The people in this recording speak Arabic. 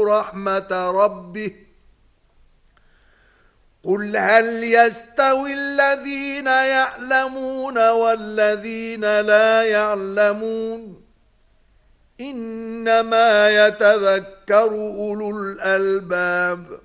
رحمة ربه قل هل يستوي الذين يعلمون والذين لا يعلمون إنما يتذكر أولو الألباب